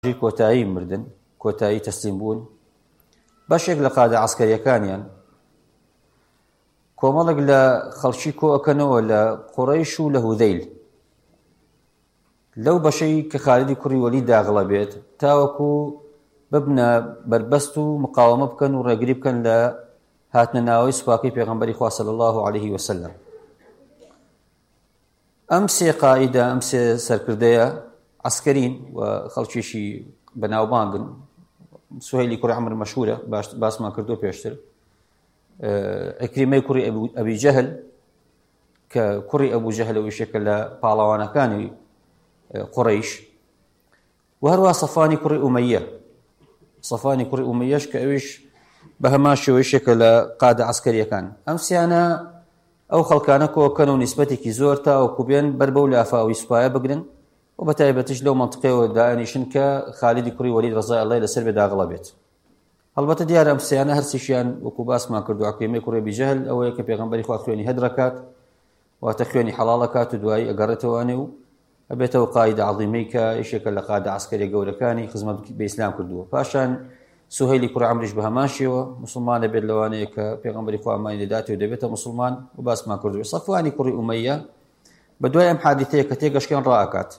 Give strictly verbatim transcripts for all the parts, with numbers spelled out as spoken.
کۆتایی مردن کۆتایی تەسلیم بوون بەشێک لە قادە عەسکەریەکانیان کۆمەڵێک لە خەڵکی کۆ ئەکەنەوە لە قوڕەیش و لە هوذەیل لەو بەشەی کە خالدی کوڕی وەلید داغڵە بێت تاوەکو ببنە بەربەست و مقاومە بکەن و ڕێگری بکەن لە هاتنە ناوەی سوپاکەی پێغەمبەری خوا صلی الله عليه وسلم. ئەم سێ قائیدە ئەم سێ سەرکردەیە عسکەرین و خەڵکیشی بەناوبانگن. سوهەیلی کوڕی عەمر مەشهورە باسمان کردو پێشتر. عیکریمەی کوڕی ئەبی جەهل کە کوڕی ئەبوو جەهل و یەکێکە لە پاڵەوانەکانی قوڕەیش و هەروە سەفوانی کوڕی ئومەیە سەفوانی کوڕی ئومەیەش کە ئەویش بە هەمان شێوەیەکە لە قادە عەسکەریەکان. ئەم سیانە ئەو خەڵکانە کۆکەن و نیسبەتێکی زۆر تاوەکو بێن بەر بەو لافاوی سوپایە بگرن و بە تایبەتیش لەو مەنتقەیەوە دانیشن کە خالیدی کوڕی وەلید ڕەزای ئەڵڵای لەسەر بێ داغڵە بێت. هەڵبەتە دیارە ئەم سیانە هەرچیشیان وەکو باسمان کردو عیکریمەی کوڕی ئەبی جەهل ئەوەیە کە پێغەمبەری خوا خوێنی هەدرەکات واتە خوێنی حەڵاڵەکات و دوایی ئەگەڕێتەوانێ و ئەبێتەوە قائیدە عەظیمەی کە یەکێکە لە قادە عەسکەریە گەورەکانی خزمەت بە ئیسلام کردووە. پاشان سوهەیلی کوڕی عەمریش بە هەمان شێوە موسڵمانە بێت لەوانەیە کە پێغەمبەری خوا ئەمانی لێداتێ و دەبێتە موسڵمان و باسمان کردووە. سەفوانی کوڕی ئومەیە بە دوای ئەم حادیثەیە کە تێگەشکێن ڕائەکات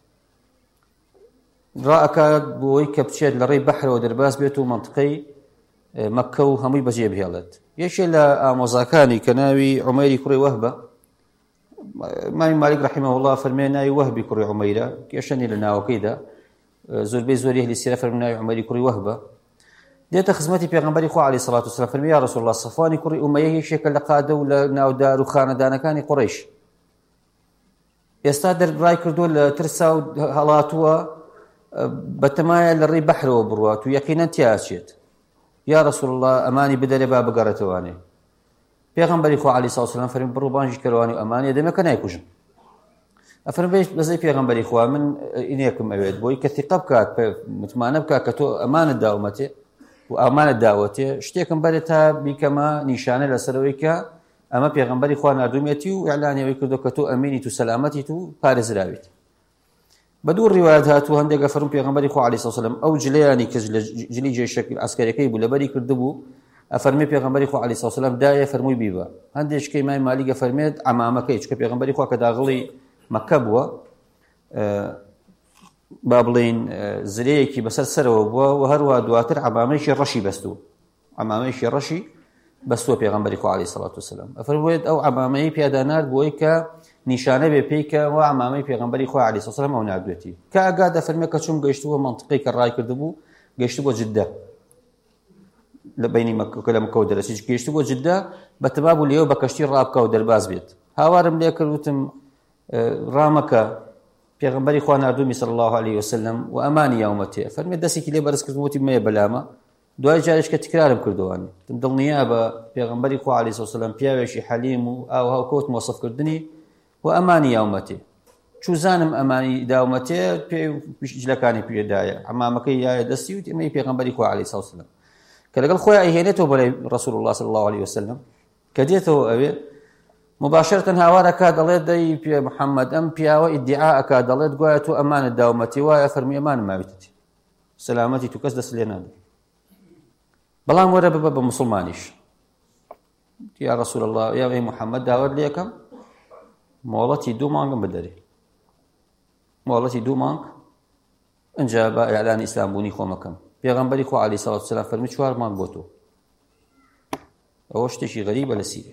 ڕائەکات بۆی کە بچێت لە ڕێی بەحرەوە دەرباز بێت و مەنتقەی مەککە و هەمووی بەجێ بهێڵێت. یەکێ لە ئامۆزاکانی کە ناوی عومەیری کوڕی وەهبە مامی مالک رحمه الله فەرمێ ناوی وەهبی کوڕی عومەیرە کێشەنی لە ناوەکەیدا زۆربەی زۆری ئەهلی سیرە فەرمێ ناوی عومەیری کوڕی وەهبە دێتە خزمەتی پێغەمبەری خوا عەلەیهی سەڵاتو وەسەلام فەرمێ یا ڕەسوڵ الله سەفوانی کوڕی ئومەیە یەکێکە لە قادە و لە ناودار و خانەدانەکانی قوڕەیش ئێستا دەربڕای کردووە لە ترسا و هەڵاتووە بەتەمایە لە ڕێی بەحرەوە بڕوات و یەقینەن تیاچێت. یا ڕەسوڵ الله ئەمانی بدەرێ با بگەڕێتەوانێ. پێغەمبەری خوا عەلەیهی سەڵاتو وەسەلام فەرمێ بڕۆ بانگی کەروانی و ئەمانیە دەمێکە نایکوژن. ئەفەرمێ بەزەی پێغەمبەری خوا من ئینێکم ئەوێت بۆی کە تیقە بکات متمانە بکات کە تۆ ئەمانت داومەتێ و ئەمانت داوەتێ شتێکم بەرێت تا بیکەمە نیشانە لەسەرەوەی کە ئەمە پێغەمبەری خوا نردومێتی و ئیعلانیەوەی کردو کە تۆ ئەمینیت و سەلامەتیت و پارێزراویت. بە دوو ڕیوایەت هاتووە هەندێک ئەفەرمون پێغەمبەری خوا عەلەیهی سەڵاتو وەسەلام ئەو جلەیانی کە جلی جێشێکی عەسکەریەکەی بوو لەبەری کردبوو ئەفەرمێ پێغەمبەری خوا عەلەیهی سەڵاتو وەسەلام دایە فەرمووی بیبە. هەندێکشکەی مای مالیک ئەفەرمێت عەمامەکەی چکە پێغەمبەری خوا کە داغڵی مەککە بووە با بڵێین زرەیەکی بەسەر سەرەوە بووە و هەروە دواتر عەمامەیەکی ڕەشی بەستووە عەمامەیەکی ڕەشی بەستووە پێغەمبەری خوا عەلەیهی سەڵاتو وەسەلام. ئەفەرموویت ئەو عەمامەیە پیادا نارد بۆی کە نیشانە بێ پێی کە وا عەمامەی پێغەمبەری خوا عەلەیهی سەڵاتو وەسەلام ئەو نردوێتی کە ئەگات ئەفەرمێ کە چوون گەیشتووە مەنتقەی کە ڕای کردبوو گەیشتووە جددە لە بینی مەککە لە مەککە و دەرەچی گەیشتووە جددە بەتەما بوو لێوە بە کەشتی ڕابکە و دەرباز بێت. هاوارم لێ کرد وتم ڕامەکە پێغەمبەری خوا نردومی صلی الله عليه وسلم و ئەمانی یاومەتێ فەرمێ دەستێکی لێ بەرز کرد وتی مەیە بەلامە دوای جارێک کە تکرارم کردووانی دڵنیا بە پێغەمبەری خوا عەلەیهی وسلم پیاوێکی حەلیم و ئاوها کەوت مۆسەفکردنی و ئەمانی یاومەتێ چوزانم ئەمانی داومەتێ پێ جلەکانی پێدایە عەمامەکەی یایە دەستی وتی ئەمەی پێغەمبەری خوا عەلەیهی وسلم کە لەگەڵ خۆی ئەیهێنێتەوە بەلای ڕەسوڵ الله صلی الله عليه وسلم کە دێتەوە ئەوێ مباشرة هاوارەکە دەڵێت دەی پێ محەممەد ئەم پیاوە ئیدعاءەکە دەڵێت گوایە تۆ ئەمانت داومەتی وایە فەرمی ئەمانم ماویتتی سەلامەتی تو کەس دەست لێ نادێ بەڵام وەرە ببە بە موسڵمانیش. یا ڕەسوڵ الله یا ئەی محەممەد داوەت لێ یەکەم مۆڵەتی دوو مانگم بدەرێ مۆڵەتی دوو مانگ ئەنجا بە ئیعلانی ئیسلام بوونی خۆمەکەم. پێغەمبەری خوا عەلەیهی سەڵاتو وەسەلام فەرمی چوار مانگ بۆ تۆ. ئەوە شتێکی غەریبە لە سیرە.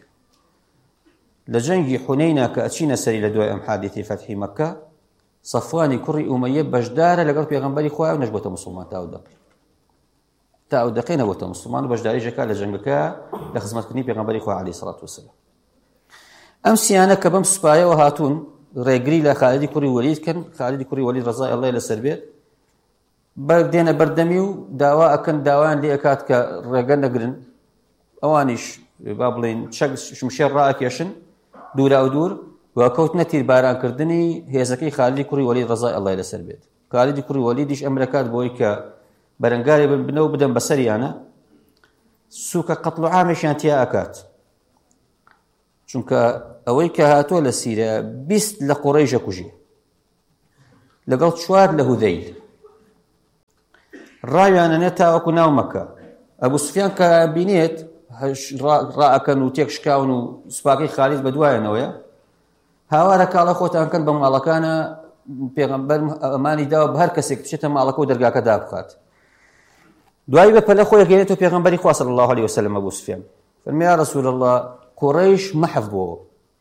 لە جەنگی حونەینە کە ئەچینە سەری لە دوای ئەم حادیثەی فەتحی مەککە سەفوانی کوڕی ئومەیە بەشدارە لەگەڵ پێغەمبەری خوا و نەشبۆتە موسڵمان تا ئەو دەقەی تا ئەو دەقەی نەبووتە موسڵمان و بەشداریشەکە لە جەنگەکە لە خزمەتکردنی پێغەمبەری خوا عەلەیهی سەڵاتو وەسەلام. ئەم سیانە کە بەم سوپایەوە هاتوون ڕێگری لە خالیدی کوڕی وەلید کەن خالیدی کوڕی وەلید ڕەزای ئەڵڵای لەسەر بێت دێنە بەردەمی و داوا ئەکەن داوایان لێ ئەکات کە ڕێگە نەگرن ئەوانیش با بڵێن چەک شمشێر ڕائەکێشن دوورا و دوور وەکەوتنە تیربارانکردنی هێزەکەی خالیدی کوڕی وەلید ڕەزای ئەڵڵای لەسەر بێت. خالیدی کوڕی وەلیدیش ئەمرەکات بۆی کە بەرەنگاری بنەوە بدەن بەسەریانە سووکە قەتڵ و عامێکیان تیا ئەکات چونکە ئەوەی کە هاتووە لە سیرە بیست لە قوڕەیشە کوژی لەگەڵ چوار لە هوذەیل ڕاویانەنێت تاوەکو ناو مەکە. ئەبوو سوفیان کە بینێت ڕائەکەن و تێکشکاون و سوپاکەی خالید بە دوایەنەوەیە، هاوارە کاڵە خۆتان کەن بە ماڵەکانە پێغەمبەر ئەمانی داوە بە هەر کەسێک بچێتە ماڵەکە و دەرگاکە دابخات. دوایی بە پەلە خۆی گەێنێتەوە پێغەمبەری خوا صلی الله علیه وسلم ئەبوو سوفیان فەرمی یا رسول الله قوڕەیش مەحەف بووە،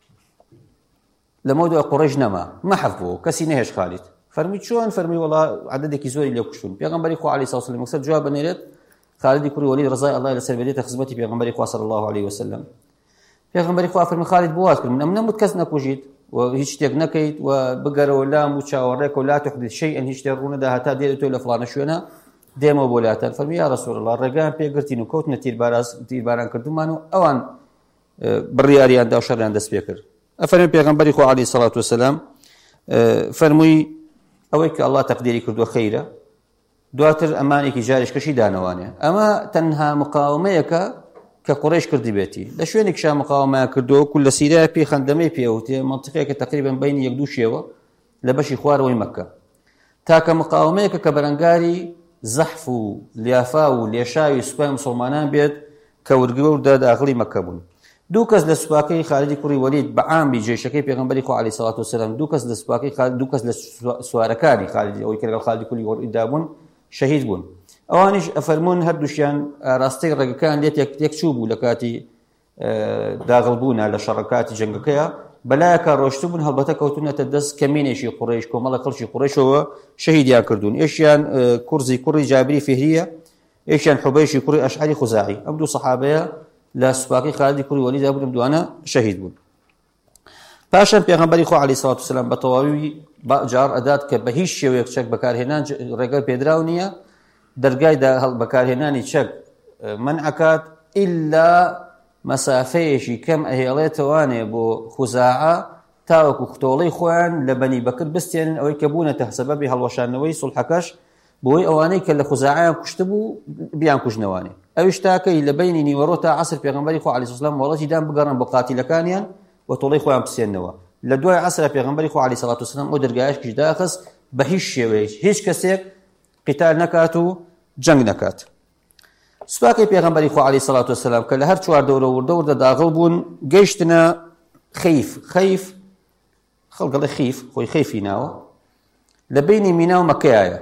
لەمەوە دوای قوڕەیش نەما مەحەف بووە، کەسی نەهێش خالید. فەرمی چۆن؟ فەرمی وەڵا عەدەدێکی زۆری لێ کوشتون. پێغەمبەری خوا عەلەیهی سەڵاتو وەسەلام جواب بنێرێت خالدی کوڕی وەلید ڕزای ئەڵڵا لەسەر بێتە خزمەتی پێغەمبەری خوا صلی الله علیه وسلم. پێغەمبەری خوا فەرمی خالید بۆ کردم ئەم نەموت کەس نەکوژیت و هیچ شتێک نەکەیت و بگەرەوە لام و چاوەڕێک و لا تحدث شيئا هیچ شتێک ڕوونەدا هەتا دێت تۆ لە فڵانە شوێنە دێمەوە بۆ لاتان. فەرمی یا رسول الله ڕێگان پێگرتین و کەوتنە تیرباران کردومان و ئەوان بڕیاریاندا و شەڕیان دەست پێ کرد. ئەفەرمی پێغەمبەری خوا عەلەیهی سەڵاتو وەسەلام فەرمووی ئەوەی کە ئەڵڵا تەقدیری کردووە خەیرە، دواتر ئەمانێکی جارێشکەشی دانەوانێ. ئەمە تەنها مقاومەیەکە کە قوڕیش کردی بێتی. لە شوێنێکشا مقاومەیان کردووە کول لە سیریا پێی خەندەمەی پێوتێ منتیقەیەکە تەقریبەن بەینی یەک دوو شێوە لە بەشی خوارەوەی مەککە، تاکە مقاومەیەکە کە بەرەنگاری زەحف و لیافا و لێشاوی سوپای مسلمانان بێت کە ورگەوردا داخڵی مەککە بوون. دوو کەس لە سوپاکەی خالدی کوڕی وەلید بە عامی جێشەکەی پێغەمبەری خوا عەلەیهی سەڵاتو وەسەلام دوو کەس لە سوپاکەی خالد دوو کەس لە سوارەکانی خالدی ئەوەی کە لەگەڵ خالدی کوڕی وەلیددا بوون شەهید بوون. ئەوانیش ئەفەرمون هەردووشیان ڕاستەی ڕێگەکان لێت یەک چوو بوو لە کاتی داغڵبوونە لە شەڕەکاتی جەنگەکەیە بەلایەکە ڕۆشتو بوون هەڵبەتە کەوتونەتە دەست کەمینێکی قوڕیش کۆمەڵە خەڵکی قوڕیشەوە شەهیدیان کردوون. ئێشیان کورزی کوڕی جابری فیهریە، ئێشیان حوبەیشی کوڕی ئەشعەری خوزاعی. ئەم دوو سەحابەیە لە سوپاکەی خالدی کوڕی وەلیددا بوون، دوانە شەهید بوون. پاشان پێغەمبەری خوا عەلەیهی سەڵاتو وەسەلام بە تەواوی جار ئەدات کە بە هیچ شێوەیەک چەک بەکارهێنان ڕێگە پێدراو نییە، دەرگای بەکارهێنانی چەک منعەکات ئیلا مەسافەیەشی کەم ئەهێڵێتەوانێ بۆ خوزاعە تاوەکو ختۆڵەی خۆیان لە بەنی بەکر بستێنن، ئەوەی کە بوونەتە سەبەبی هەڵوەشانەوەی سوڵحەکەش بۆی ئەوانەی کە لە خوزاعیان کوشتە بوو بیان کوژنەوانێ. ئەویش تاکەی لە بینی نیوەڕۆ تا عەسر پێغەمبەری خوا عەلەیهی سەڵام وەڵەتی دان بگەڕن بۆ قاتیلەکانیان و تۆڵەی خۆیان بسێننەوە. لە دوای عەسرە پێغەمبەری خوا عەلەیهی سەڵاتو وەسەلام ئەو دەرگایەشکیش داخست بە هیچ شێوەیەک هیچ کەسێک قیتال نەکات و جەنگ نەکات. سوپاکەی پێغەمبەری خوا عەلەیهی سەڵاتو وەسەلام کە لە هەر چوار دەورە وردە وردە داغڵ بوون گەیشتنە خەیف. خەیف خەڵگەڵی خیف خۆی خەیفی ناوە، لە بینی مینا و مەکەیە،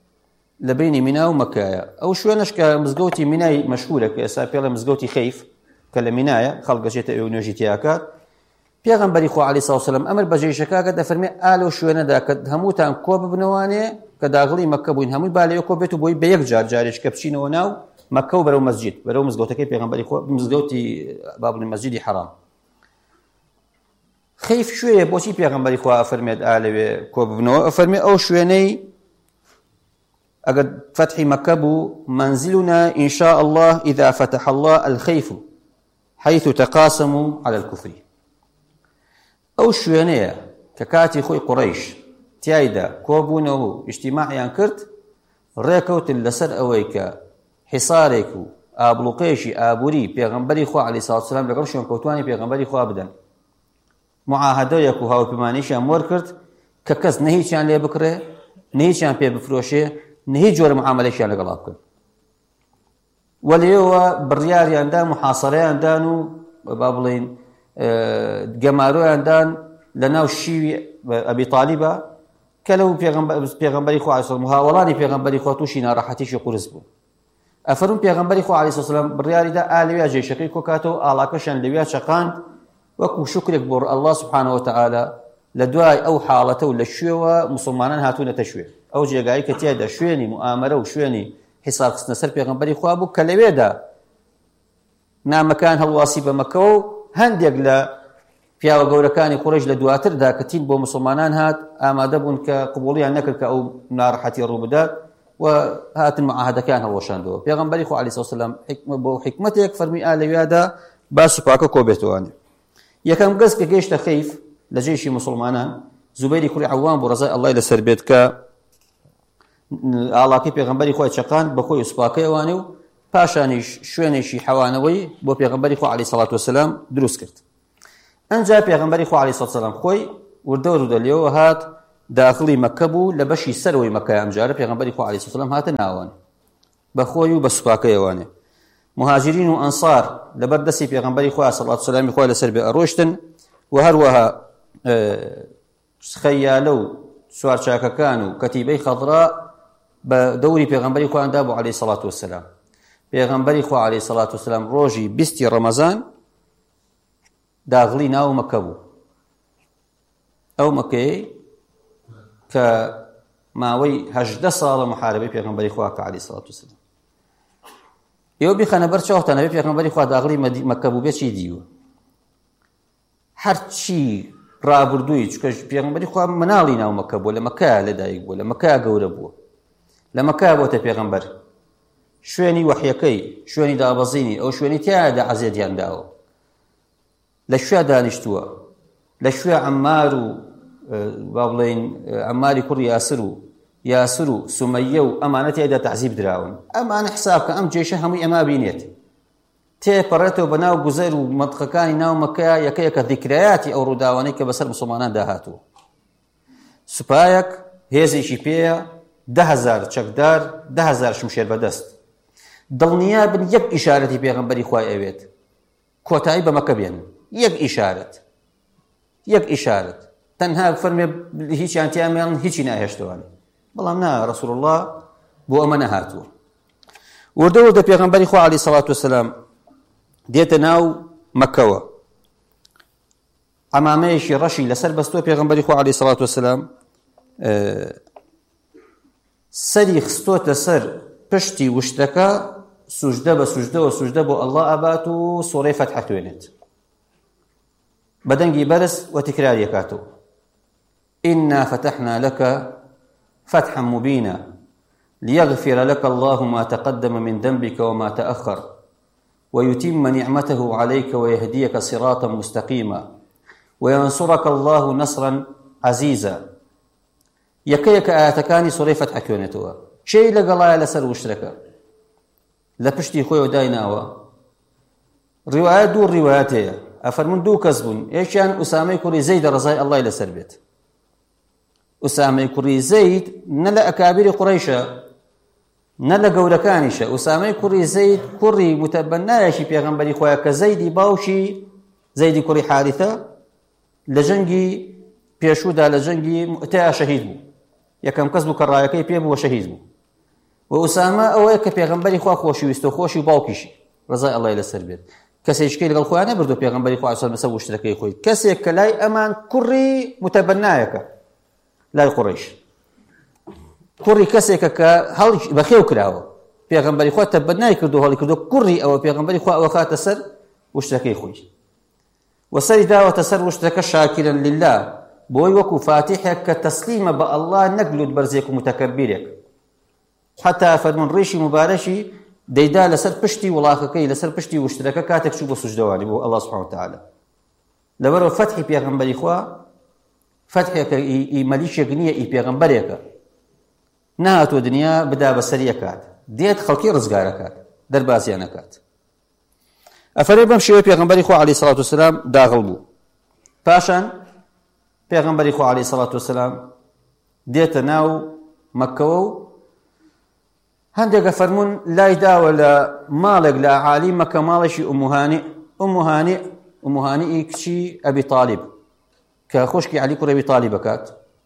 لە بینی مینا و مەکەیە. ئەو شوێنش کە مزگەوتی مینای مەشهورە کە ئێستا پێڵێ مزگەوتی خەیف کە لە مینایە خەڵک دەچێتە ئێوە نوێژی تیاکات. پێغەمبەری خوا عەلەیهی سەڵاتو وەسەلام ئەمر بە جێیشەکە دەفەرمێ ئالۆ شوێنەدا کە هەمووتان کۆ ببنەوانێ کە داغڵی مەکە بووین هەمووی با لەوێ کۆ بێت و بۆی بە یەک جار جارێش کە بچینەوە ناو مەکە و بەرەو مەسجید بەرەو مزگەوتەکەی پێغەمبەری خوا مزگەوتی با بڵێن مەسجیدی حەرام. خەیف شوێیە بۆچی پێغەمبەری خوا ئەفەرمێت ئا لەوێ کۆ ببنەوە؟ ئەفەرمێ ئەو شوێنەی ئەگەر فەتحی مەکە بوو منزلنا إن شاء الله إذا فتح الله الخيف حيث تقاسموا على الكفر. ئەو شوێنەیە کە کاتی خۆی قوڕەیش تیایدا کۆبوونەوە و ئیجتیماعیان کرد ڕێکەوتن لەسەر ئەوەی کە حیسارێک و ئابلوقێشی ئابووری پێغەمبەری خوا عەلەیهی سەڵاتو وەسەلام لەگەڵ شوێن کەوتوانی پێغەمبەری خوا بدەن. معاهەدەیەک و هاوپەیمانیشیان وەر کرد کە کەس نە هیچیان لێ بکڕێ نە هیچیان پێ بفرۆشێ نە هیچ جۆرە معامەلەیەکیان لەگەڵا بکەن. وەلێەوە بڕیاریاندان محاسەرەیاندان و با بڵێن گەمارۆیاندان لە ناو شیوی ئەبی تالیبە کە لەو پێغەمبەری خوا عەلەیهی سەڵام هاوڵانی پێغەمبەری خوا تووشی ناڕەحەتیشی قورس بوو. ئەفەرموون پێغەمبەری خوا عەلەیهی سەڵام بڕیاریدا ئا لەوێ جێشەکەی کۆکاتەوە ئاڵاکەشیان لەوێ چەقاند وەکو شکرێک بۆ ئەڵڵا سوبحانەهو وتەعالا لە دوای ئەو حاڵەتە و لە شوێوە مسلمانان هاتوونەتە شوێ. ئەو جێگایی کە تیایدا شوێنی موئامەرە و شوێنی حیساب خستنە سەر پێغەمبەری خوا بوو کە لەوێدا نامەکان هەڵواسی بە مەکە و هەندێک لە پیاوە گەورەکانی قوڕیش لە دواتردا کە تین بۆ مسلمانان هات ئامادە بوون کە قبوڵیان نەکرد کە ئەو ناڕەحەتی ڕوو بدات و هاتن معاهەدەکان هەڵوەشاندەوە. پێغەمبەری خوا عەلەیهی سەڵام بۆ حیکمەتێک فەرمی ئا لەوێدا با سوپاکە کۆ بێتەوانێ. یەکەم گەز کە گەیشتە خەیف لە جێشی مسلمانان زوبەیری کوڕی عەوام بۆ ڕەزای ئەڵڵای لەسەر بێت کە ئاڵاکەی پێغەمبەری خوا چەقاند بە خۆی سوپاکەیەوانێ و پاشانیش شوێنێکی حەوانەوەی بۆ پێغەمبەری خوا عەلەیهی سەڵاتو وەسەلام دروست کرد. ئەنجا پێغەمبەری خوا عەلەیهی سەڵاتو وەسەلام خۆی وردە وردە لێەوە هات داخڵی مەکە بوو لە بەشی سەرەوەی مەکە. ئەم جارە پێغەمبەری خوا عەلەیهی سەڵاتو وەسەلام هاتە ناوان بەخۆی و بە سوپاکەیەوانێ. مهاجرین و ئەنسار لەبەر دەستی پێغەمبەری خوا سەڵات و سەلامی خوا لەسەر بێ ئەڕۆشتن و هەروەها خەیالە و سوارچاکەکان و کەتیبەی خەضرا بە دەوری پێغەمبەری خواندا بوو عەلەیهی سەڵات وەسەلام. پێغەمبەری خوا عەلەیهی سەڵات وەسەلام ڕۆژی بیستی ڕەمەزان داغڵی ناو مەکە بوو. ئەو مەکەی کە ماوەی هەژدە ساڵە محارەبەی پێغەمبەری خوا کە عەلەیهی سەڵات وەسەلام. ئێوە بیخەنە بەر چاوتانە بێ پێغەمبەری خوا داغڵی مەکە بوو بێ چی دیوە؟ هەرچی ڕابردووی چکە پێغەمبەری خوا مناڵی ناو مەکە بووە، لە مەکە لەدایک بووە، لە مەکە گەورە بووە، لە مەکە بۆتە پێغەمبەر، شوێنی وەحیەکەی، شوێنی دابەزینی، ئەو شوێنی تیایدا عەزیەتیان داوە، لە شوێ دانیشتووە، لە شوێ عەمار و با بڵێین عەماری کوڕی یاسر و یاسر و سومەیە و ئەمانە تیایدا تەعزیب دراون. ئەمانە حساب کە ئەم جێشە هەمووی ئەما بینێت تێپەڕێتەوە بە ناو گوزەر و مەنتقەکانی ناو مەکە یەکە یەکە ذیکرایاتی ئەو ڕووداوانەی کە بەسەر موسڵمانان داهاتووە. سوپایەک هێزێکی پێیە، ده هەزار چەکدار، ده هەزار شمشێر بەدەست، دڵنیا بن یەک ئیشارەتی پێغەمبەری خوای ئەوێت کۆتایی بە مەکە بێن، یەک ئیشارەت، یەک ئیشارەت، تەنها فەرمێ هیچیان تیامیان هیچی ناهێشتوانێ. بەڵام نا ڕەسوڵ الله بۆ ئەمە نەهاتووە. وردە وردە پێغەمبەری خوا عەلەیهی سەڵات وەسەلام دێتە ناو مەکەوە، عەمامەیەکی ڕەشی لەسەر بەستووە پێغەمبەری خوا عەلەیهی سەڵات وەسەلام سەری خستۆتە سەر پشتی وشتەکە، سوژدە بە سوژدەوە سوژدە بۆ ئەڵڵا ئەبات و سوڕەی فەتح خوێنێت بەدەنگی بەرز و تکراری ئەکاتەوە. ئینا فتحنا لك فتحا مبینا ليغفر لك الله ما تقدم من ذنبك وما تأخر ويتم نعمته عليك ويهديك صراطا مستقيما وينصرك الله نصرا عزيزا. یەکە یەکە ئاەتەکانی سوڕەی فەتح خوێنێتەوە. چێی لەگەڵایە لەسەر وشترەکە لە پشتی خۆیەوە دایناوە. ڕیوایەت دوو ڕیوایەت هەیە، ئەفەرمون دوو کەس بوون، یەکیان ئوسامەی کوڕی زەیدە ڕەزای ئەڵڵای لەسەر بێت. ئوسامەی کوڕی زەید نە لە ئەکابیری قوڕەیشە نە لە گەورەکانیشە. ئوسامەی کوڕی زەید کوڕی متەبەنایەکی پێغەمبەری خۆیە کە زەیدی باوشی زەیدی کوڕی حارثە لە جەنگی پێشوودا لە جەنگی مؤتەیە شەهید بوو، یەکەم کەس بوو کە ڕایەکەی پێ بووە شەهید بوو. و ئوسامە ئەوەیە کە پێغەمبەری خوا خۆشەویستە و خۆشی باوکیشی ڕەزای ئەڵڵای لەسەر بێت. کەسێکشکەی لەگەڵ خۆیان نەبردووە پێغەمبەری خوا عەلەیهی بەسەر وشترەکەی خۆی، کەسێک کە لای ئەمان کوڕی متەبەنایەکە لای قوڕەیش، کوڕی کەسێکە کە هەڵی بەخێو کراوە، پێغەمبەری خوا تەبەنای کردو هەڵی کردو، کوڕی ئەوە پێغەمبەری خوا ئەوە خاتە سەر وشترەکەی خۆی و سەری داوەتە سەر وشترەکە شاکرن لله، بۆی وەکو فاتحێک کە تەسلیمە بە ئەڵڵا نەک لوت بەرزێک و متەکەبیرێک. حتا فەرمون ڕیشی مبارەشی دەیدا لەسەر پشتی وڵاخەکەی لەسەر پشتی وشترەکە کاتێک چوو بە سوژدەوانی بۆ ئەڵڵا سوبحانەهو وتەعالا. لەبەرەوە فەتحی پێغەمبەری خوا فەتحێکە ئی مەلیکێک نییە، ئی پێغەمبەرێکە، نهاتوە دنیا بدا بەسەری ئەکات، دێت خەڵکی ڕزگارەکات، دەربازیان ئەکات. ئەفەرێ بەم شێوەیە پێغەمبەری خوا عەلەیهی سەڵات وەسەلام داغڵ بوو. پاشان پێغەمبەری خوا عەلەیهی سەڵات وەسەلام دێتە ناو مەکەوە و هەندێک ئەفەرمون لای داوە لە ماڵێک لە ئەعالی مەکە، ماڵێکی ئومو هانێ. ئومو هانێ ئومو هانێی کچی ئەبی تاڵیب کە خۆشکی عەلی کوڕی ئەبی تاڵیب ئەکات.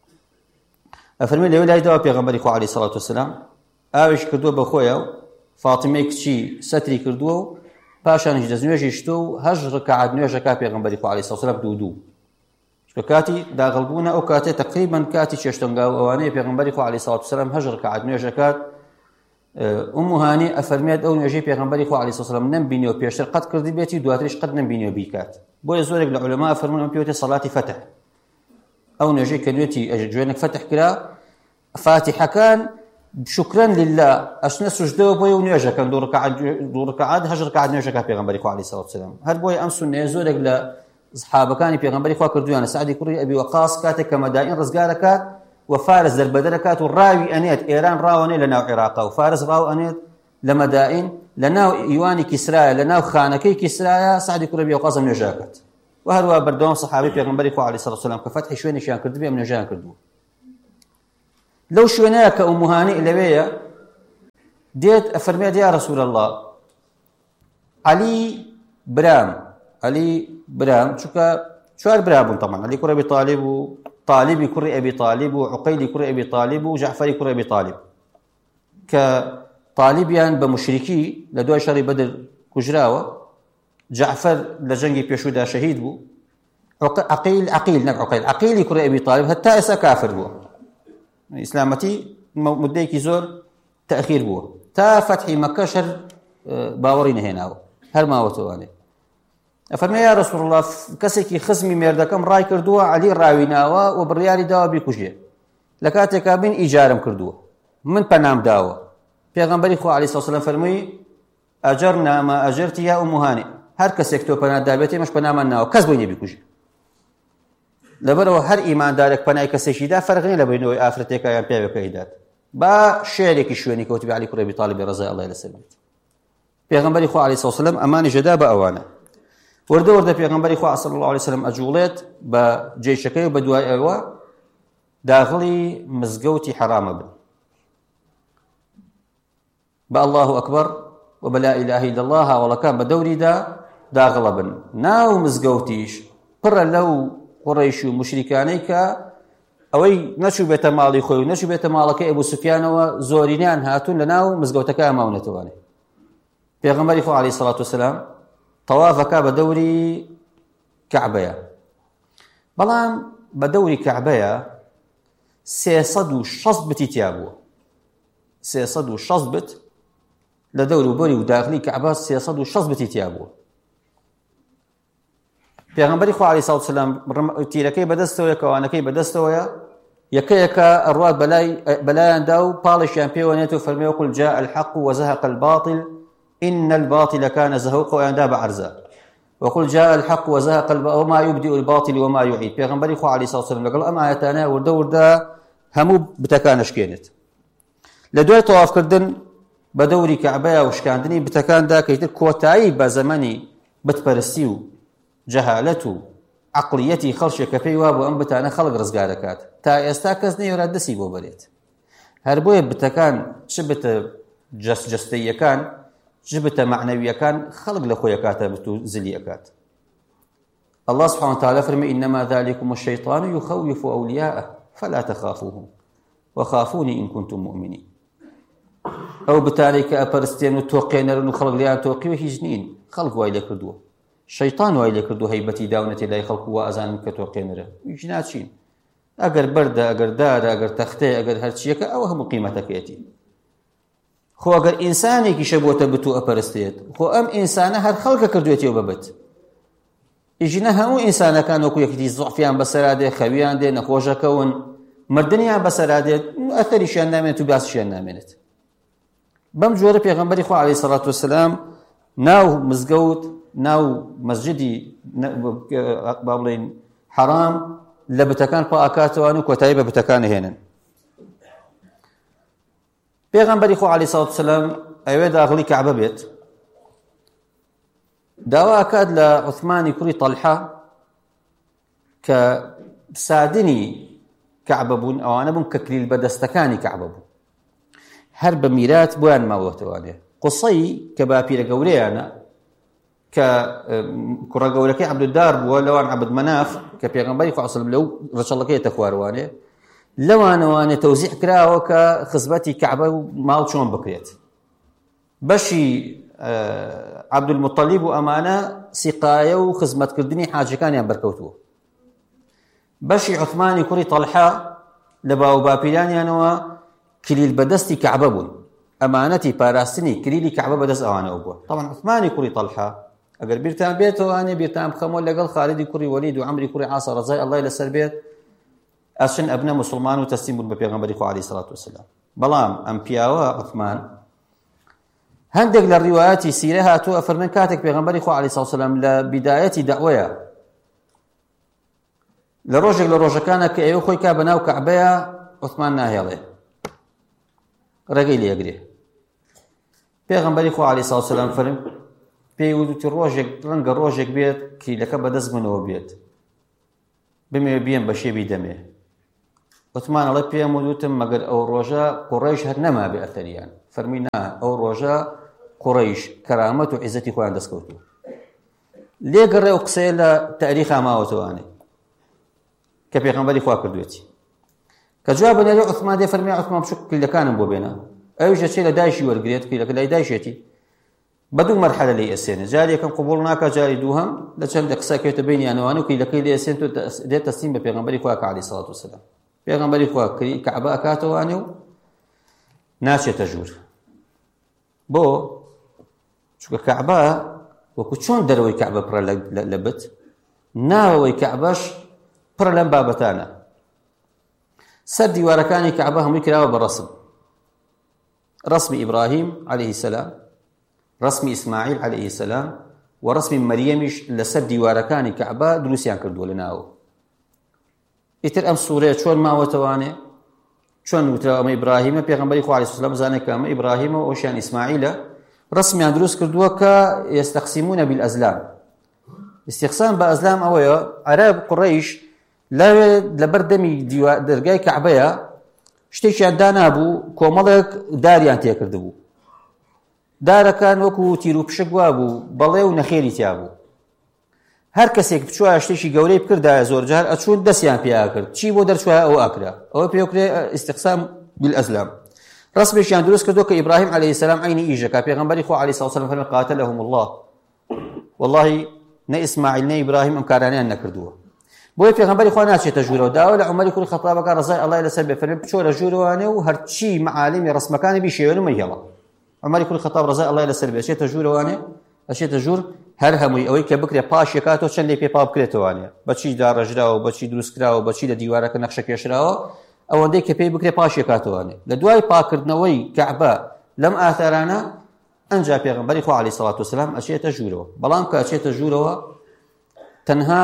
ئەفەرمێ لەوێ لای داوە پێغەمبەری خوا عەلەیهی سەڵات وەسەلام ئاوێش کردووە بە خۆیە و فاتیمەی کچی سەتری کردووە و پاشانیش دەستنوێژی شتۆ و هەژ ڕکعات نوێژەکە پێغەمبەری خوا عەلەیهی سەڵات وەسەلام دوو دوو. چکە کاتی داغڵبوونە ئەو کاتێ تەقریبەن کاتی چێشتەنگاو ئەوانەیە پێغەمبەری خوا عەلەیهی سەڵات وەسەلام هەژ ڕکعات نوێژەکات. ئومو هانێ ئەفەرمێت ئەو نوێژەی پێغەمبەری خوا عەلەیهی سەڵات وەسەلام نەمبینیەوە، پێشتر قەت کردی بێتی دواتریش قەت نەمبینیەوە بیکات. بۆیە زۆرێک لە عولەما ئەفەرمون ئەم پێوتێ سەڵاتی فەتح. ئەو نوێژەی کە نوێتی جوێنێک فەتح کرا، فاتحەکان شکرەن لله ئەچنە سوژدەوە بۆی و نوێژەکەن دوو ڕکعات هەژ ڕکعات نوێژەکە پێغەمبەری خوا عەلەیهی سەڵات وەسەلام. هەر بۆیە ئەم سوننەیە زۆرێک لە سەحابەکانی پێغەمبەری خوا کردویانە. سەعدی کوڕی ئەبی وەقاس کاتێک کە مەدائین ڕزگارەکات و فارس دەربەدەرەکات و ڕاوی ئەنێت ئێران ڕاوەنێ لە ناو عێراقا و فارس ڕاو ئەنێت لە مەدائین لە ناو ئیوانی کیسرایە، لە ناو خانەکەی کیسرایە، سەعدی کوڕی ئەبی وەقاس ئەم نوێژەکات. و هەروە بەردەوام سەحابەی پێغەمبەری خوا عەلەیهی سەڵات وەسەلام کە فەتحی شوێنێکیان کردبێ ئەم نوێژەیان کردووە. لەو شوێنەیە کە ئومو هانێ لەوەیە دێت ئەفەرمێت یا رەسوول الله عەلی برام عەلی برام چونکە چوار برا بوون طبعا عەلی کوڕی ئەبی طاالب و طاالبی کوڕی ئەبی طاالب و عوقەیلی کوڕی ئەبی طاالب و جەعفەری کوڕی ئەبی طاالب کە طاالبیان بە مشریکی لە دوای شەڕی بەدر کوژراوە جەعفەر لە جەنگی پێشوودا شەهید بوو عەقیل عەقیل نەک عوقەیل عەقیلی کوڕی ئەبی طاالب هەتا ئێستا کافر بووە ئیسلامەتی مدەیەکی زۆر تەخیر بووە تا فەتحی مەکە شەر باوەڕی نەهێناوە هەر ماوەتەوانێ ئەفەرمێ یا رەسوول الله کەسێکی خزمی مێردەکەم ڕای کردووە عەلی ڕاویناوە و بڕیاری داوە بیکوژێ لە کاتێکا بین ئیجارم کردووە من پەنام داوە پێغەمبەری خوا عەلەیهی سڵاو وسەلام فەرمووی ئەجەرنا ما ئەجەرتی یا ئوم هانێ هەر کەسێک تۆ پەنات دابێت ئێمەش پەنامان ناوە کەس بۆی نەبیکوژێ لەبەرەوە هەر ئیماندارێک پەنای کەسێکی دا فەرق نییە لە بینەوەی ئافرەتێکە یان پیاوێکەکەی دات با شێرێکی شوێنی کەوتی بە عەلی کوڕی ئەبی طاالب ڕەزای ئەڵڵای لەسەر بێت پێغەمبەری خوا عەلەیهی سڵاو وسەلام ئەمانی ژەدا بە ئەوانە وردە وردە پێغەمبەری خوا صلی الله علیه وسلم ئەجوڵێت بە جێشەکەی و بە دوای ئەوە داخڵی مزگەوتی حرامە بن بە الله ئەکبەر و بە لا ئیلاهە ئیلا الله هاوڵەکان بە دەوریدا داخڵە بن ناو مزگەوتیش پڕە لەو قوڕەیش و مشریکانەی کە ئەوەی نەچوو بێتە ماڵی خۆی و نەچوو بێتە ماڵەکەی ئەبوو سوفیانەوە زۆرینیان هاتوون لە ناو مزگەوتەکە ماونەتەوانێ پێغەمبەری خوا عەلەیهی سەڵات وسەلام تەوافەکە بە دەوری کەعبەیە بەڵام بە دەوری کەعبەیە سێسەد و شەست بتی تیا بووە سێسەد و شەست بت لە دەور و بەری و داخلی کەعبە سێسەد و شەست بتی تیا بووە پێغەمبەری خوا عەلەیهی سەڵات وسەلام تیرەکەی بەدەستەوەیە کەوانەکەی بەدەستەوەیە یەکە یەکە ئەڕوات بەلایاندا و پاڵیشیان پێوەنێت و فەرمێ وەقول جاء الحق وزهق الباطل إن الباطل كان زهوقا ويندى بعرزا وقل جاء الحق وزهق الباطل وما يبدئ الباطل وما يعيد پیغمبری خو علیه الصلاه والسلام لقال اما آیاتانه ورده ورده همو بتکانش کێنێت لە دوای تەوافکردن بە دەوری کەعبەیە و شکاندنی بتەکاندا کەیتر کۆتایی بە زەمەنی بتپەرستی و جەهالەت و عەقڵیەتی خەڵکێک کە پێی وا بوو ئەم بتانە خەڵک ڕزگار دەکات تا ئێستا کەس نەیوێرا دەستی بۆ بەرێت هەر بۆیە بتەکان چ بتە جەستەییەکان جبتە معنەویەکان خەڵک لە خۆی ئەکاتە بت و زلی ئەکات الله سبحانه وتعالى فرمي إنما ذلكم الشيطان يخوف أولياءه فلا تخافوهم وخافوني إن كنتم مؤمنين أو بتاريك أبرستين وتوقينرن وخلق ليان توقي وهجنين خلق وايلة كردوه شيطان وايلة كردوه هيبتي داونتي لا يخلق وأزان كتوقينره يجناتشين أجر بردة أجر دار أجر تختي أجر هرشيك أو هم قيمتك يأتي خۆ ئەگەر ئینسانێکی شەبووەتە بتوو ئەپەرستێت خۆ ئەم ئینسانە هەر خەڵکە کردوێتەوە بەبت ئیژنە هەموو ئینسانەکان وەکو یەکێتی زوعفیان بەسەرا دێ خەویان دێ نەخۆشەکەون مردنیان بەسەرا دێت ئەثەریشیان نامێنێت و باسیشیان نامێنێت بەم جۆرە پێغەمبەری خوا عەلەیهی سەڵات وسەلام ناو مزگەوت ناو مەسجدی با بڵێین حەرام لە بتەکان پا ئاکاتەوە و کۆتایی بە بتەکان هێنن پێغەمبەری خوا عەلەیهی سەڵات وسەلام ئەوێ داخڵی کەعبە بێت داوا ئەکات لە عوسمانی کوڕی تەڵحە کە سادنی کەعبە بوون ئەوانە بوون کە کلیل بەدەستەکانی کەعبە بوون هەر بە میرات بۆیان ماوەتەوانێ قوسەی کە باپیرە گەورەیانە کە کوڕە گەورەکەی عەبدودار بووە لەوان عەبدمەناف کە پێغەمبەری خوا عەلەیهی لەو ڕەچەڵەکەیەتە خوارەوانێ لەوانەوانێ تەوزیع کراوە کە خزمەتی کەعبە و ماڵ چۆن بکرێت بەشی عەبدولموتەلیب و ئەمانە سیقایە و خزمەتکردنی حاجەکانیان بەرکەوتووە بەشی عوسمانی کوڕی تەڵحە لە باو باپیرانیانەوە کلیل بەدەستی کەعبە بوون ئەمانەتی پاراستنی کلیلی کەعبە بەدەست ئەوانەوە بووە طبعا عوسمانی کوڕی تەڵحە ئەگەر بیرتان بێتەوانێ بیرتان بخەمەوە لەگەڵ خالیدی کوڕی وەلید و عەمری کوڕی عاسە ڕەزای ئەڵڵای لەسەر بێت ئەچن ئەبنە موسڵمان و تەسلیم بوون بە پێغەمبەری خوا عەلەیهی سەڵات وسەلام بەڵام ئەم پیاوە عوسمان هەندێک لە ڕیوایەتی سیرە هاتووە ئەفەرمێن کاتێک پێغەمبەری خوا عەلەیهی سەڵات وسەلام لە بیدایەتی دەعوەیە لە ڕۆژێک لە ڕۆژەکانە کە ئێوە خۆی کا بەناو کەعبەیە عوسمان ناهێڵێ ڕێگەی لێگرێ پێغەمبەری خوا عەلەیهی سەڵات وسەلام فەرم پێی وتی ڕۆژێک ڕەنگە ڕۆژێک بێت کلیلەکە بەدەست منەوە بێت بمێ بێن بە شێوی دەمێ عوسمان ئەڵێ پێم وتم مەگەر ئەو ڕۆژە قوڕەیش هەر نەما بێ ئەثەریان فەرمینا ئەو ڕۆژە قوڕەیش کەرامەت و عیزەتی خۆیان دەستکەوتووە. لێگەڕێ و قسەیە لە تاریخا ماوەتەوانێ کە پێغەمبەری خوا کردوێتی کە جواب بنێرێ عوسمان دێ فەرمی عوسمان بچوو کلیلەکانم بۆ بێنە ئەویشە چێ لە دایشی وەرگێت کلیلەکە لای دایشێتی بە دوو مەرحەلە لێی ئەسێنێ جاری یەکەم قبوڵ ناکا جاری دووهەم لە چەندە قسە کەوتە بینیانەوانە و کلیلەکەی لێ ئەسێن دێت تەسلیم بە پێغەمبەری خوا کە عەلەیهی سەڵات وسەلام پێغەمبەری خوا کەعبە ئەکاتەوانێ و ناچێتە ژوور بۆ چونکە کەعبە وەکو چۆن دەرەوەی کەعبە پڕە لە بت ناوەوەی کەعبەش پڕە لەم بابەتانە سەر دیوارەکانی کەعبە هەمووی کراوە بە ڕەسم ڕەسمی ئیبراهیم عەلەیهی سەلام ڕەسمی ئیسماعیل عەلەیهی سەلام و ڕەسمی مەریەمیش لەسەر دیوارەکانی کەعبە دروستیان کردووە لە ناوە ئیتر ئەم سوورەیە چۆن ماوەتەوانێ چۆن وترا ئەمە ئیبراهیمە پێغەمبەری خوا عەلەیهی سەلام زانێ کە ئەمە ئیبراهیمە و ئەوشیان ئیسماعیلە ڕسمیان دروست کردووە کە یەستەقسیمونە بالئەزلام استیقسام بە ئەزلام ئەوەیە عەرەب قوڕەیش لەبەر دەمی دەرگای کەعبەیە شتێکیان دانابوو کۆمەڵێک داریان تێکردبوو دارەکان وەکو تیر و پشک وا بوو بەڵێ و نەخێری تیا بوو هەر کەسێک بچوایە شتێکی گەورەی بکردایە زۆر جار ئەچوون دەستیان پێیا کرد چی بۆ دەرچوایە ئەوە ئاکرا ئەوە پێوکرێ ئیستیقسام بالئەزلام ڕسمێکیان دروست کردووە کە ئیبراهیم عەلەیهی سەلام عەینی ئیژەکە پێغەمبەری خوا عەلەیهی سەڵات وسەلام فەرمێ قاتەلەهم الله واللهی نە ئیسماعیل نە ئیبراهیم ئەم کارانیان نەکردووە بۆیە پێغەمبەری خوا ناچێتە ژوورەوە داوا لە عومەری کوڕی خەتابەکە ڕەزای ئەڵڵای لەسەر بێ فەرمێ بچۆ لە ژوورەوانێ و هەرچی مەعالمی ڕسمەکانی بیشێوێنە مەیهێڵە عومەری کوڕی خەتاب ڕەزای ئەڵڵای لەسەر بێ ئەچێتە ژوورەوانێ ئەچێتە ژوور هەر هەمووی ئەوەی کە بکرێ پاش یەکاتەوە چەند لێ پێپا بکرێتەوانێ بەچی داڕەژراوە بەچی دروستکراوە بەچی لە دیوارەکە نەخشە کێشراوە ئەوەندەی کە پێی بکرێ پاش یەکاتەوانێ لە دوای پاکردنەوەی کەعبە لەم ئاثارانە ئەنجا پێغەمبەری خوا عەلەیهی سەڵات وسەلام ئەچێتە ژوورەوە بەڵام کە ئەچێتە ژوورەوە تەنها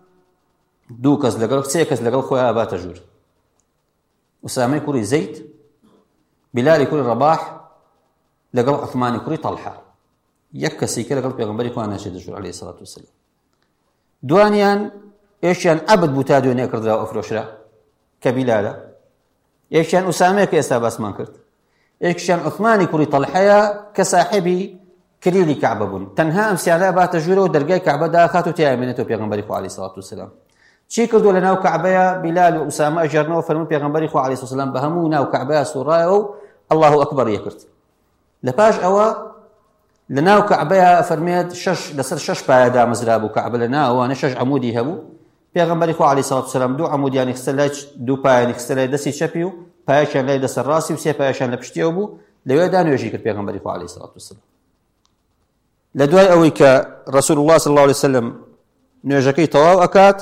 دوو کەس لەگەڵ سێ کەس لەگەڵ خۆیان ئەباتە ژوور ئوسامەی کوڕی زەید بیلالی کوڕی ڕەباح لەگەڵ عوثمانی کوڕی تەڵحە یەک کەسێکە لەگەڵ پێغەمبەری خوا ناچێتە ژوور عەلەیهی سەڵات وسەلام دوانیان ئێشیان عەبد بوو تا دوێنێ کردراوە ئەفرۆشرا کە بیلالە یەکیان ئوسامەیە کە ئێستا باسمان کرد یەکیان عوثمانی کوڕی تەڵحەیە کە ساحێبی کلیلی کەعبە بوون تەنها ئەم سیانە ئەباتە ژوورەوە دەرگای کەعبە داخات و تیایمێنێتەوە پێغەمبەری خوا عەلەیهی سەڵات وسەلام چی کردو لە ناو کەعبەیە بیلال و ئوسامە ئەژێڕنەوە فەرمووی پێغەمبەری خوا عەلەیهی سەلام بە هەموو ناو کەعبەیە سوڕایەوە و الله ئەکبەر یەکرد لەپاش ئەوە لە ناو کەعبەیە فەرمێت شەش لەسەر شەش پایە دامەزرا بوو کەعبە لە ناوانە شەش عەمودی هەبوو پێغەمبەری خوا عەلەیهی سەڵات وسەلام دوو عەمودیانی خستە لای دوو پایانی خستە لای دەستی چەپی و پایەکیان لای دەسەر ڕاستی و سێ پایەکیان لە پشتیەوە بوو لەوێدا نوێژی کرد پێغەمبەری خوا عەلەیهی سەڵات وسەلام لە دوای ئەوەی کە ڕەسوول الله صلی الله علیه وسلم نوێژەکەی تەواو ئەکات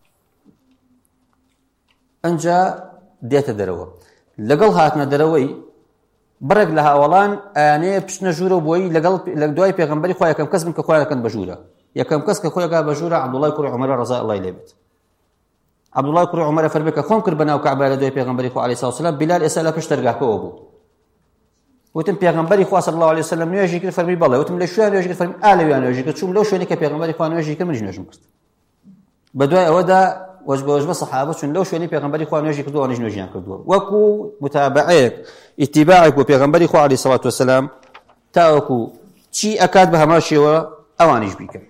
ئەنجا دێتە دەرەوە لەگەڵ هاتنە دەرەوەی بڕێک لە هاوڵان ئەیانەیە پشتنە ژوورە بۆی لەگەڵ لە دوای پێغەمبەری خوا یەکەم کەس بن کە خۆیان دەکەن بە ژوورە یەکەم کەس کە خۆی ئەکات بە ژوورە عەبدوڵای کوڕی عومەرە ڕەزای ئەڵڵای لێ بێت عەبدوڵای کوڕی عومەرە فەرمێ کە خۆم کرد بە ناو کەعبە لە دوای پێغەمبەری خوا عەلەیهی سەڵات وسەلام بیلال ئێستا لە پشت دەرگاکەوە بوو وتم پێغەمبەری خوا صلی الله علیه وسلم نوێژی کرد فەرمی بەڵێ وتم لە شوێن نوێژی کرد فەرمی ئا لەوێ نوێژی کرد چوم لەو شوێنی کە پێغەمبەری خوا نوێژی کرد منیش نوێژم کرد بە دوای ئەوەدا وەجبە وەجبە سەحابە چون لەو شوێنی پێغەمبەری خوا نوێژی کردووە ئەوانیش نوێژیان کردووە وەکو متابعەیەک ئیتیباعێک بۆ پێغەمبەری خوا عەلەیهی سەڵات وسەلام تاوەکو چی ئەکات بە هەمان شێوە ئەوانیش بیکەن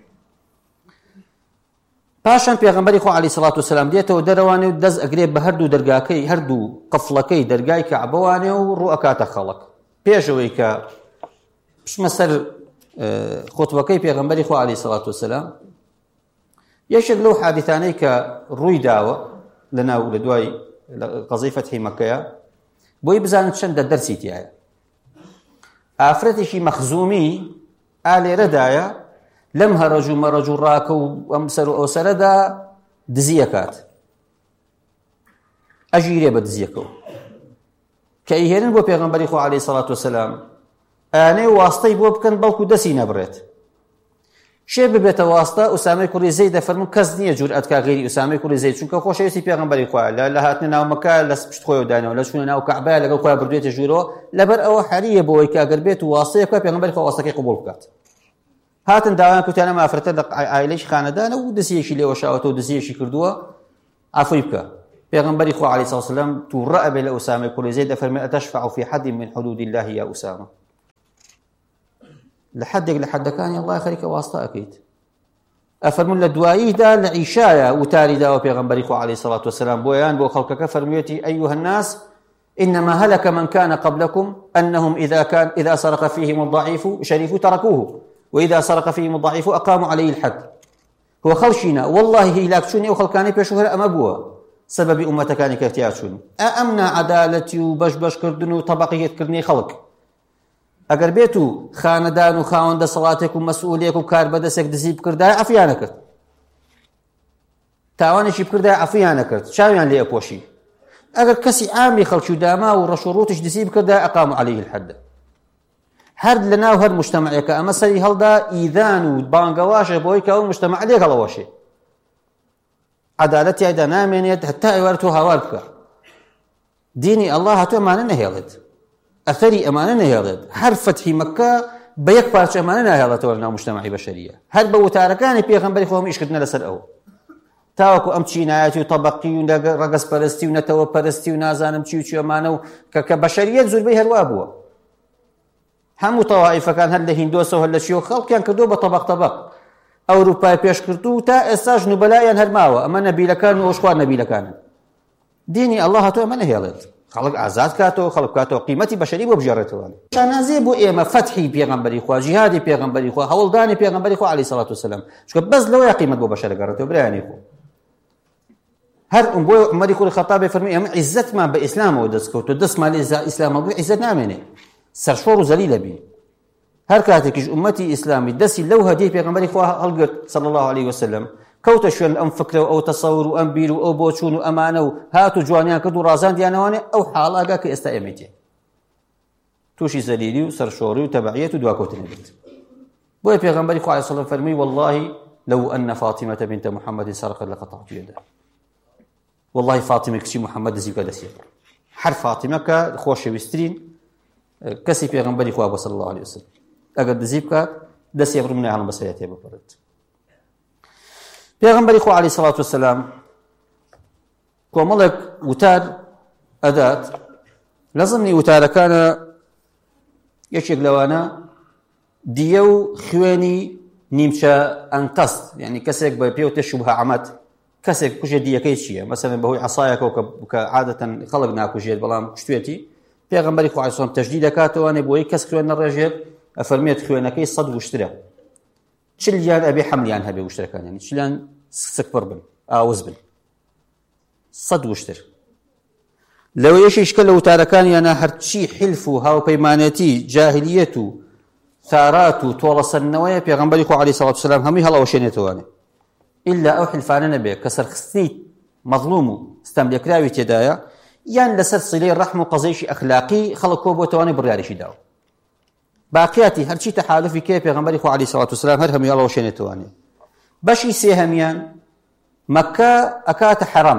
پاشان پێغەمبەری خوا عەلەیهی سەڵات وسەلام دێتەوە دەرەوانێ و دەست ئەگرێت بە هەردوو دەرگاکەی هەردوو قفڵەکەی دەرگای کەعبەوانێ و ڕوو ئەکاتە خەڵک پێشەوەی کە پشمە سەر خۆتبەکەی پێغەمبەری خوا عەلەیهی سەڵات وسەلام یەکێک لەو حادیثانەی کە ڕووی داوە لەناو لە دوای قەزەی فەتحی مەککەیە بۆی بزانن چەندە دەرسی تایە ئافرەتێکی مەخزومی ئا لێرەدایە لەم هەرەج و مەرەج و ڕاکە و ئەم سەر و ئەو سەرەدا دزی ئەکات ئەژیرێ بە دزیەکەوە کە ئیهێنن بۆ پێغەمبەری خوا عەلەیهی سەڵات وسەلام ئەیانەی واستەی بۆ بکەن بەڵکو دەستی نەبڕێت شێ ببێتە واستە ئوسامەی کوڕی زەید دەفەرمون کەس نییە جورئەت کا غێری ئوسامەی کوڕی زەید چونکە خۆشەویستی پێغەمبەری خوایە لە هاتنە ناو مەکە لە پشت خۆی دانەوە لە چوونە ناو کەعبە لەگەڵ خۆیان بردوێتە ژوورەوە لەبەر ئەوە حەریە بۆەوەی کە ئەگەر بێت و واستەیە بکات پێغەمبەری خوا واستەکەی قبوڵ بکات هاتن داوایان کوتیان ئەم ئافرەتە لە عائیلەی خانەدانە و دزیەکی لێوە شاوەتەوە دزیەکی کردووە عەفوی بکە پیغمبری خو علیه الصلاة والسلام تو رأب لأسامة كل زيد فرمي أتشفع في حد من حدود الله يا أسامة لحدك لحد كان الله يخليك واسطة أكيد أفرمون لدوائي دا لعشايا وتاري دا وبيغمبري خو عليه الصلاة والسلام بويان بو خلقك فرميتي أيها الناس إنما هلك من كان قبلكم أنهم إذا كان إذا سرق فيهم الضعيف شريف تركوه وإذا سرق فيهم الضعيف أقاموا عليه الحد هو خلشنا والله هلاك شوني وخلقاني بشهر أما بوا سبب أمتك كان كافتيات شوني أأمنا عدالتي وبش بش كردن وطبقية كردني خلق ئەگەر بێت و خانەدان و خاوەندە سەڵاتێک و مەسئوولێک و کار بەدەستێک دزی بکردای عەفویان نەکرد تاوانێکی بکردای عەفویان نەکرد چاویان لێ ئەپۆشی ئەگەر کەسی عامی خەڵکی و داما و ڕەش و ڕوتش دزی بکردای ئەقام عەلەیه الحەد هەر لەناو هەر موجتەمەعێکە ئەمە سەری هەڵدا ئیدان و بانگەواشە بۆی کە ئەو موجتەمەع لێک هەڵەوەشێ عەدالەت تیایدا نامێنێت هەتا ئێوارە تۆ هاوار بکە دینی ئەڵڵا هاتووە ئەمانە نەهێڵێت ئەثەری ئەمانە نەهێڵێت هەر فەتحی مەککە بە یەک پارچە ئەمانە ناهێڵێتەوە لەناو موجتەمەعی بەشەریە هەر بە وتارەکانی پێغەمبەری خۆ هەموو ئیشکردنە لەسەر ئەوە تاوەکو ئەم چینایەتی و تەبەقی و ڕەگەزپەرستی و نەتەوە پەرستی و نازانم چی و چی ئەمانە و کە کە بەشەریەت زۆربەی هەروە بووە هەموو تەوائیفەکان هەر لە هیندۆسە و هەر لە چیوە خەڵکیان کردووە بە تەبەق تەبەق ئەوروپای پێشکردوو تا ئێستاش نوبەلایان هەرماوە ئەمە نەبیلەکان و ئەوشخوار نەبیلەکانن دینی ئەڵڵا هاتووە ئەمە نەهێڵێت خەڵک ئازاد کاتەوە خەڵک کاتەوە قیمەتی بەشەری بۆ بژێڕێتەوە شانازێ بۆ ئێمە فەتحی پێغەمبەری خوا جیهادی پێغەمبەری خوا هەوڵدانی پێغەمبەری خوا عەلەیهی سەڵات وسەلام چونکە بەس لەوەیە قیمەت بۆ بەشەر دەگەڕێتەوە برایانی خۆ هەر بۆ عومەری کوڕی خەتابی فەرمووی ئێمە عیززەتمان بە ئیسلامەوە دەستکەوتووە دەستمان لێ ئیسلامەوە بووی عیززەت نامێنێ سەرشۆڕ و زەلیلە بین هەر کاتێکیش ئومەتی ئیسلامی دەستی لەو هەدیەی پێغەمبەری خوا هەڵگرت صلی الله علیه وسلم کەوتە شوێن ئەم فکرە و ئەو تەسەور و ئەم بیر و ئەو بۆچوون و ئەمانە و هات و جوانیان کرد و ڕازاندیانەوانێ ئەو حاڵاگا کە ئێستا ئێمەی تێ تووشی زەلیلی و سەرشۆڕی و تەبعیەت و دواکەوتنی بێت بۆیە پێغەمبەری خوا عەلەیهی سەڵام فەرمووی والله لو أن فاطمة بنت محمد سرقت لقطعت يدها والله فاطمة كشي محمد دزی بکە دەستی هەر فاطمە کە خۆشەویستترین کەسی پێغەمبەری خوا صلی الله عليه وسلم ئەگەر دزی بکات دەستی بڕمنێ هەڵم بەسەریە تێ بپەڕێت پێغەمبەری خوا عەلەیهی سەڵات وسەلام کۆمەڵێک وتار ئەدات لە زمنی وتارەکانە یەکێک لەوانە دیە و خوێنی نیمچە ئەنقەست یعنی کەسێک بە پێوتە شوبهە عەمەد کەسێک کوژێ دیەکەی چییە مەسەلەن بەهۆی عەسایەکەوە کە عادەتەن خەڵک ناکوژێت بەڵام کوشتوێتی پێغەمبەری خوا عەلەیهی سەڵام تەشدید دەکاتەوە بۆی کەس خوێن نەڕێژێت ئەفەرمێت خوێنەکەی سەد وشترە چلیان ئەبێ حەملیان هەبێ وشترەکان یعنی چلیان سکپڕ بن ئاوز بن سەد وشتر لەوە یەشیش کە لە وتارەکانیانە هەرچی حلف و هاوپەیمانەتی جاهلیەت و ثارات و تۆڵەسەندنەوەیە پێغەمبەری خوا عەلەیهی سەڵات وسەلام هەمووی هەڵەوەشێنێتەوەنێ ئیلا ئەو حلفانە نەبێ کە سەرخستنی مەظلوم و ستەملێکراوی تێدایە یان لەسەر سیلەی ڕەحم و قەزەیشی ئەخلاقی خەڵک کۆ بۆتەوانێ بڕیاریشی داوە باقیاتی هەرچی تەحالوفی کێ پێغەمبەری خوا عەلەیهی سەڵات وسەلام هەر هەمووی هەڵەوەشێنێتەوەنێ بەشی سێهەمیان مەککە ئەکاتە حەرام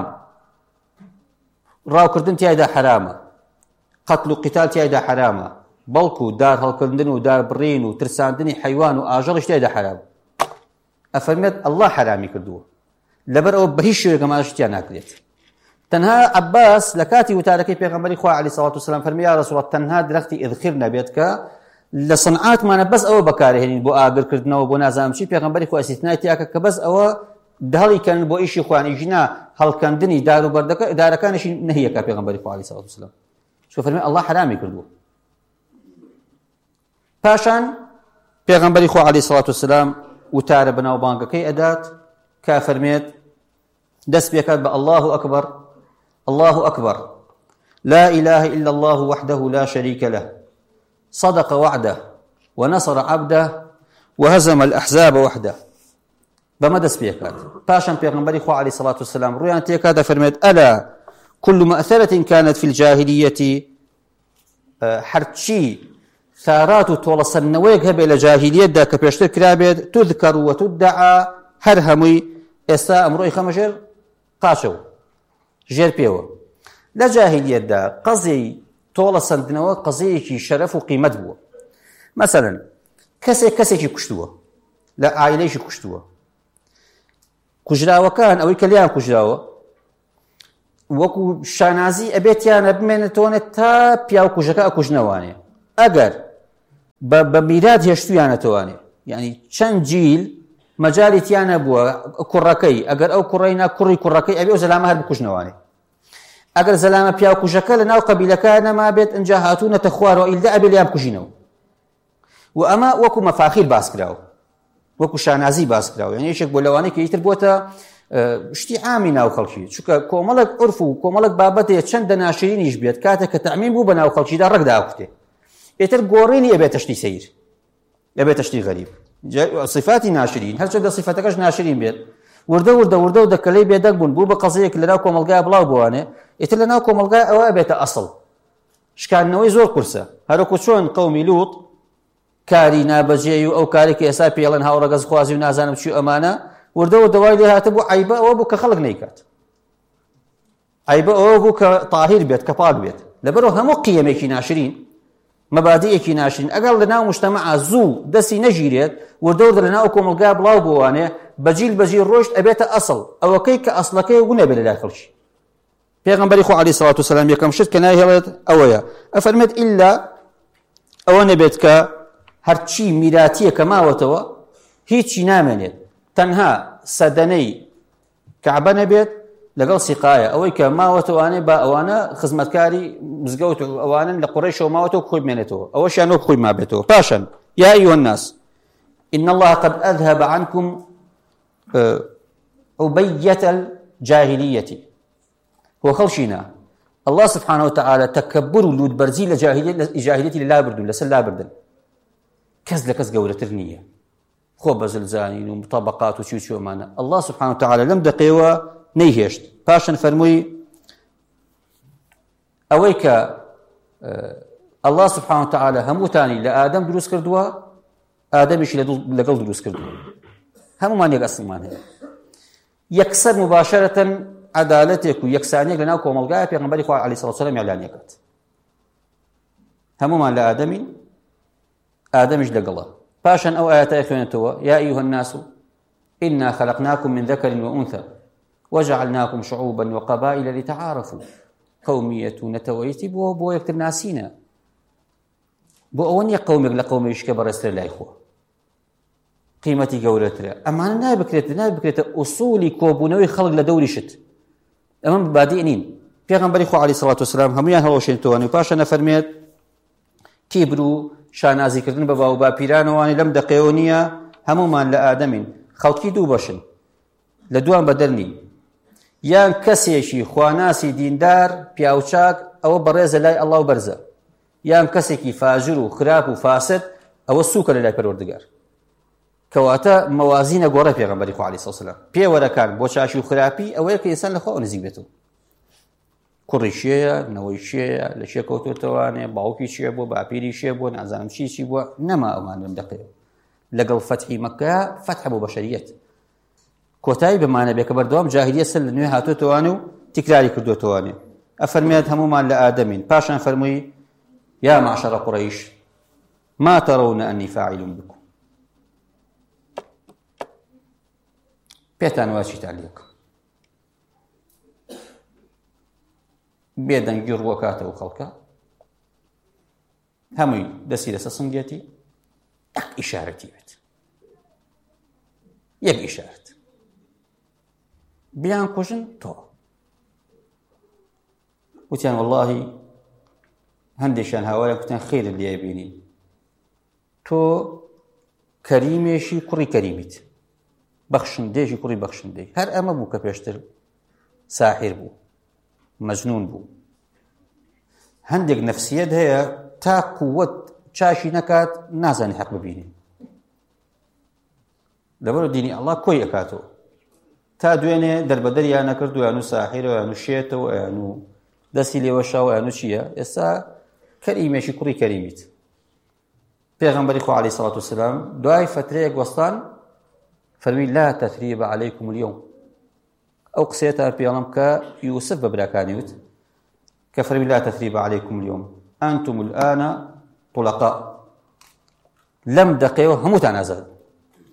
ڕاوکردن تیایدا حرامە قەتل و قیتال تیایدا حرامە بەڵکو دار هەڵکردن و دار بڕین و ترساندنی حەیوان و ئاژەڵیش تیایدا حرام ئەفەرمێت ئەڵڵا حرامی کردووە لەبەر ئەوە بە هیچ شێوەیەک ئەمانەش تیا ناکرێت تەنها عەباس لە کاتی وتارەکەی پێغەمبەری خوا عەلەیهی سەڵات وسەلام فەرمی یا ڕەسوڵڵاه تەنها درەختی ئیذخیر نەبێت کە لە سەنعاتمانە بەس ئەوە بەکارهێنین بۆ ئاگرکردنەوە بۆ نازانم چی پێغەمبەری خوا ئیستیثنای تیاکە کە بەس ئەوە دهڵیکەن بۆ ئیشی خوانی ژنا هەڵکەندنی دار و بەردەکە دارەکانیشی نەهیەکە پێغەمبەری خوا عەلەیهی سەڵات وسەلام چۆ فەرمی ئەڵڵا حرامی کردووە پاشان پێغەمبەری خوا عەلەیهی سەڵات وسەلام وتارە بەناوبانگەکەی ئەدات کا فەرمێت دەست پێکات بە الله ئەکبەر الله أكبر لا إله إلا الله وحده لا شريك له صدق وعده ونصر عبده وهزم الأحزاب وحده بمدى سبيكات باشا بيغنبري خو عليه الصلاة والسلام رويان تيكاد فرميت ألا كل مأثرة كانت في الجاهلية حرتشي ثارات طول سنويك هبه لجاهلية دا كبيشتر كرابيد تذكر وتدعى هرهمي استا امروي خمجر قاشو ژێر پێوە لە جاهلیەتدا قەزەی تۆڵە سەندنەوە قەزەیەکی شەرەف و قیمەت بووە مەسەلەن کەسێک کەسێکی کوشتووە لە ئایلەیەکی کوشتووە کوژراوەکان ئەوەی کە لیان کوژراوە وەکو شانازی ئەبێتیانە بمێنێتەوە تا پیا و کوژەکە ئەکوژنەوانێ ئەگەر بە میرات هێشتویانەتەوانێ یعنی چەند جیل مەجالیتیانە بووە کوڕەکەی ئەگەر ئەو کوڕینا کوڕی کوڕەکەی ئەبێ و زەلامە هەر بکوژنەوانێ ئەگەر زەلامە پیا و کوژەکە لە ناو قەبیلەکە نەما بێت ئەنجا هاتوونەتە خوارەوە ئیلدا ئەبێ لیان بکوژینەوە و ئەمە وەکو مەفاخیر باس کراوە وەکو شانازی باس کراوە یعنی یەکێک بۆ لەوانەی کە ئیتر بۆتە شتی عامی ناو خەڵکی چونکە کۆمەڵک عرف و کۆمەڵک بابەتێ چەندە ناشرینیش بێت کاتێک کە تەعمیم بوو بە ناو خەڵکیدا ڕەگدا ئەوکتێ ئێتر گۆڕینی ئەبێتە شتی سەیر ئەبێتە شتی غەریب صفاتی ناشرین هەرچەندە صفەتەکەش ناشرین بێت وردە وردە وردە و دەکەلەی بێدەک بوون بوو بە قەزەیەک لەناو کۆمەلگای بڵاو بوانێ ئێتر لەناو کۆمەلگای ئەوە ئەبێتە ئەسڵ شکاندنەوەی زۆر قورسە هەروەکو چۆن قەومی لووط کاری نابەجێی و ئەو کارێکی ئێستا پێڵەن هاوڕەگەز خوازی و نازانم چی ئەمانە وردە و دەوای لێ هاتە بوو عیبە ئەوە بوو کە خەڵک نەیکات عیبە ئەوە بوو کە تاهیر بێت کە پاک بێت لەبەرەوە هەموو قیەمێکی ناشرین مەبادیەکی ناشرین ئەگەر لەناو مجتەمەعا زوو دەستی نەژیرێت وردە وردە لەناو کۆمەلگا بڵاو بووانێ بەجیل بەجیل ڕۆشت ئەبێتە ئەسڵ ئەوەکەی کە ئەسڵەکەی و نەبێت لەلای خەڵکی پێغەمبەری خوا عەلەیهی سەڵات وسەلام یەکەم شت کە نایهێڵێت ئەوەیە ئەفەرمێت ئیلا ئەوە نەبێت کە هەرچی میراتیە کە ماوەتەوە هیچی نامێنێت تەنها سەدەنەی کەعبە نەبێت لەگەڵ سیقایە ئەوەی کە ماوەتەوانێ با ئەوانە خزمەتکاری مزگەوت و ئەوانن لە قوڕیشەوە ماوەتەوە خۆی بمێنێتەوە ئەوەشیان وەک خۆی مابێتەوە پاشان یا ئەیها الناس إن الله قد أذهب عنكم عبية الجاهلية هو خلشينا الله سبحانه وتعالى تكبر لود برزي لجاهلية لله بردن لسل لا بردن كز لكز قولة ترنية خو بزلزانين ومطابقات وشو شو معنا الله سبحانه وتعالى لم دقيوة نيهشت باشن فرموي أويك الله سبحانه وتعالى هموتاني لآدم دروس كردوا آدم يشي لقل دروس كردوا همو ما نيقص معنى يكسر مباشرة عدالتك ويكسانيك لنا كوملغاية في غنبري خواه عليه الصلاة والسلام يعلان يكات همو ما لآدم آدم يشي لقله باشن أو آيات أخوانتوا يا أيها الناس إنا خلقناكم من ذكر وأنثى وجعلناكم شعوبا وقبائل لتعارفوا قومية نتويتي بو بو يكتر ناسينا بو أوني قومك لقومي يشكبر استر لا إخوة قيمتي قولتها أما أنا نابكرت نابكرت أصولي كوبونوي خلق لدوري شت أمام بادئنين پیغمبر خو عليه الصلاة والسلام هميان هلوشين تواني باشا نفرميت كيبرو شانازي كردن بابا وبا بيرانواني لم دقيونيا همومان لآدمين خلقي دو باشن لدوان بدلني یان کەسێکی خواناسی دیندار پیاوچاک ئەوە بەڕێزە لای ئەڵڵا و بەرزە یان کەسێکی فاجر و خراپ و فاسد ئەوە سووکە لە لای پەروەردگار کەواتە مەوازینە گۆڕە پێغەمبەری خوا عەلەیهی سەڵام پێوەرەکان بۆ چاشی و خراپی ئەوەیە کە ئینسان لەخوا نزیک بێتەوە کوڕی شێیە نەوەی شێیە لە شێ کەوتوتەوانێ باوکی شێ بووە باپیری شێ بووە نازانم چی چی بووە نەما ئەومان لەم دەقەیە لەگەڵ فەتحی مەککە فەتح بوو بەشەریەت کۆتایی بمانە بێ کە بەردەوام جاهلیە سەر لە نوێ هاتووەتەوانێ و تیکراری کردوتەوانێ ئەفەرمێت هەمومان لە ئادەمین پاشان فەرمووی یا معشەرە قوڕەیش ما ترون أني فاعل بكم پێتان وا چیتان لێ بکەم بێدەنگی ڕووەکاتەوە خەڵکە هەمووی دەستی لەسەر سنگێتی یەک ئیشارەتی بێت یەک ئیشارەت بیان کوژن تۆ وتیان وەڵڵاهی هەندێکیان هاوارە کوتیان خێرت لێ بینین تۆ کەریمێشی کوڕی کەریمیت بەخشندێکی کوڕی بەخشندەی هەر ئەمە بوو کە پێشتر ساحیر بوو مەجنون بوو هەندێک نەفسیەت هەیە تا قووەت چاشی نەکات نازانی حەق ببینی لەبەرەوە دینی ئەڵڵا کۆی ئەکاتەوە تا دوێنێ دەربەدەریان نەکرد و یان و ساحیرە یان و شێتەوە یان و دەستی لێوە شاوە یان و چییە ئێستا کەریمێشی کوڕی کەریمیت پێغەمبەری خوا عەلەیهی سەڵات وسەلام دوای فترەیەک وەستان فەرمی لا تەثریب عەلەیکم اليوم ئەو قسەیەتان پێڵم کە یوسف بە براکانی وت کە فەرمی لا تەثریب عەلەیکم اليوم ئەنتم الآن طلقاء لەم دەقەیەوە هەمووتان ئازاد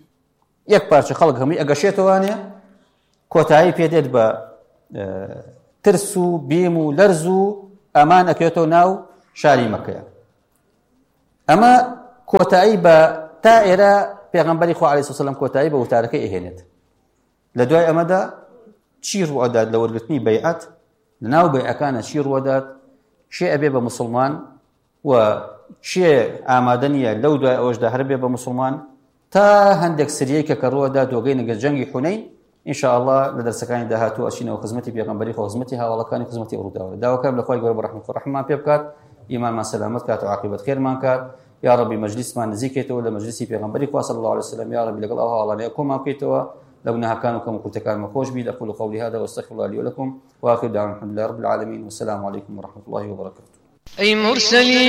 یەک پارچە خەڵک هەمووی ئەگەشێتەوانێ کۆتایی پێدێت بە ترس و بێم و لەرز و ئەمان ئەکەوێتەوە ناو شاری مەکەیە. ئەمە کۆتایی بە تا ئێرە پێغەمبەری خوا عەلەیهی سەلام کۆتایی بە وتارەکەی ئەهێنێت. لە دوای ئەمەدا چی ڕوەدات لە وەرگرتنی بەیعەت، لەناو بەیعەکانە چی ڕوەدات، چێ ئەبێ بە موسڵمان و چێ ئامادە نییە لەو دوای ئەوەشدا هەر بێ بە موسڵمان، تا هەندێک سریەیەکە کە ڕوەدا دۆگەی نەگەر جەنگی حونەین. ئینشاءالله لە دەرسەکانی داهاتوو ئەچینەوە خزمەتی پێغەمبەری خوا، خزمەتی هاوڵەکانی، خزمەتی ڕووداوە. داواکەم لە خوای گەورە بەڕەحمەت و ڕەحمەمان پێ بکات، ئیمانمان سەلامەت کات و عاقبەت خێرمان کات. یا ربی مەجلیسمان نزیکێتەوە لە مەجلیسی پێغەمبەری خوا صلی الله علیه وسلم. یا ربی لەگەڵ ئەو هاوڵانەیە کۆمان بکەیتەوە، لە گوناهەکان و کەم و کورتەکانمان خۆش بیت. أقول قولي هذا واستغفر الله لي ولكم وآخر دعوانا الحمد لله رب العالمين والسلام عليكم ورحمة الله وبركاته. أي مرسلين